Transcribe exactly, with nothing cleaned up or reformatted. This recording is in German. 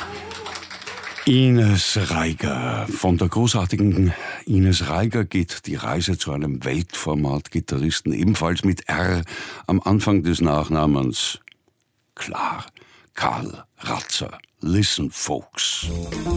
Ines Reiger. Von der großartigen Ines Reiger geht die Reise zu einem Weltformat-Gitarristen, ebenfalls mit R am Anfang des Nachnamens. Klar, Karl Ratzer. Listen, folks.